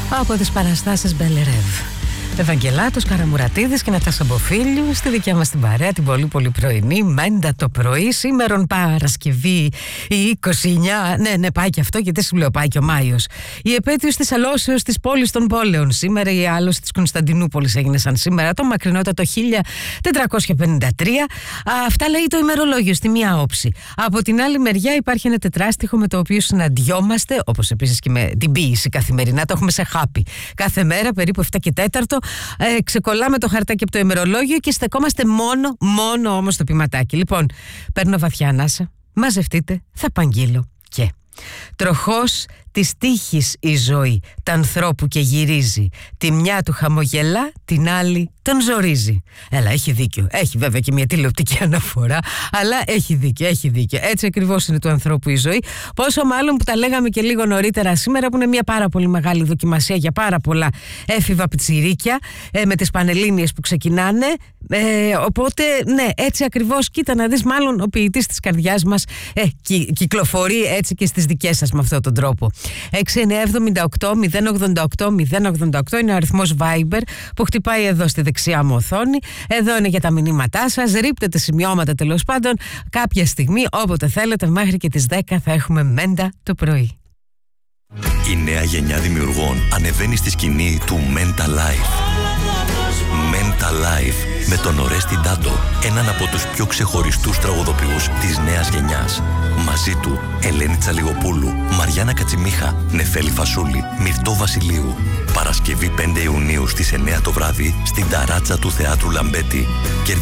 από τις παραστάσεις Μπελερεύ. Ευαγγελάτος Καραμουρατίδης και Νατάσα Μποφίλιου στη δικιά μας την παρέα, την πολύ πολύ πρωινή, Μέντα το πρωί, σήμερον Παρασκευή η 29, ναι πάει και αυτό γιατί σου λέω πάει και ο Μάιος, η επέτειος της αλώσεως της πόλης των πόλεων. Σήμερα η άλωση της Κωνσταντινούπολης έγινε σαν σήμερα, το μακρινότατο 1453. Αυτά λέει το ημερολόγιο στη μία όψη. Από την άλλη μεριά υπάρχει ένα τετράστιχο με το οποίο συναντιόμαστε, όπως επίσης και με την ποίηση καθημερινά, το έχουμε σε χάπι. Κάθε μέρα περίπου 7 και 4 ξεκολλάμε το χαρτάκι από το ημερολόγιο και στεκόμαστε μόνο όμως στο ποιηματάκι. Λοιπόν, παίρνω βαθιά ανάσα, μαζευτείτε, θα απαγγείλω και τροχός της τύχης η ζωή τ' ανθρώπου και γυρίζει, τη μια του χαμογελά, την άλλη τον ζορίζει. Έλα, έχει δίκιο, έχει βέβαια και μια τηλεοπτική αναφορά, αλλά έχει δίκιο. Έτσι ακριβώς είναι του ανθρώπου η ζωή, πόσο μάλλον που τα λέγαμε και λίγο νωρίτερα σήμερα, που είναι μια πάρα πολύ μεγάλη δοκιμασία για πάρα πολλά έφηβα πιτσιρίκια, με τις πανελλήνιες που ξεκινάνε, οπότε ναι, έτσι ακριβώς, κοίτα να δεις, μάλλον ο ποιητής της καρδιάς μας κυκλοφορεί έτσι και στις δικές σας με αυτόν τον τρόπο. 6978-088-088 είναι ο αριθμός Viber που χτυπάει εδώ στη δεξιά μου οθόνη. Εδώ είναι για τα μηνύματά σας. Ρίπτετε σημειώματα τέλος πάντων. Κάποια στιγμή, όποτε θέλετε, μέχρι και τις 10 θα έχουμε Μέντα το πρωί. Η νέα γενιά δημιουργών ανεβαίνει στη σκηνή του Mental Life. Mental Life με τον Ορέστη Ντάντο, έναν από τους πιο ξεχωριστούς τραγουδοποιούς της νέας γενιάς. Μαζί του Ελένη Τσαλιγοπούλου, Μαριάννα Κατσιμίχα, Νεφέλη Φασούλη, Μυρτώ Βασιλείου. Παρασκευή 5 Ιουνίου στις 9 το βράδυ στην ταράτσα του Θεάτρου Λαμπέτη.